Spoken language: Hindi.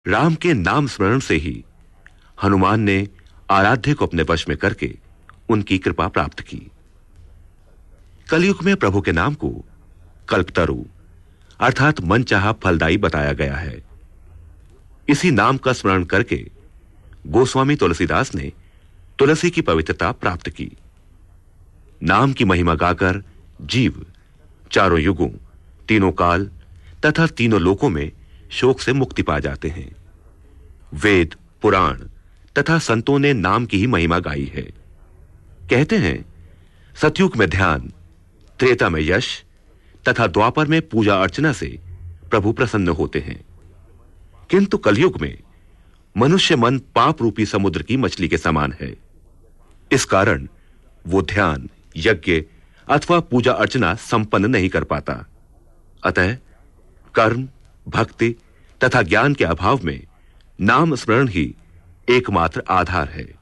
राम के नाम स्मरण से ही हनुमान ने आराध्य को अपने वश में करके उनकी कृपा प्राप्त की। कलयुग में प्रभु के नाम को कल्पतरु अर्थात मनचाहा फलदायी बताया गया है। इसी नाम का स्मरण करके गोस्वामी तुलसीदास ने तुलसी की पवित्रता प्राप्त की। नाम की महिमा गाकर जीव चारों युगों, तीनों काल तथा तीनों लोकों में शोक से मुक्ति पा जाते हैं। वेद, पुराण तथा संतों ने नाम की ही महिमा गाई है। कहते हैं सतयुग में ध्यान, त्रेता में यश तथा द्वापर में पूजा अर्चना से प्रभु प्रसन्न होते हैं। किंतु कलयुग में मनुष्य मन पाप रूपी समुद्र की मछली के समान है। इस कारण वो ध्यान, यज्ञ अथवा पूजा अर्चना संपन्न नहीं कर पाता। अतः कर्म, भक्ति तथा ज्ञान के अभाव में नाम स्मरण ही एकमात्र आधार है।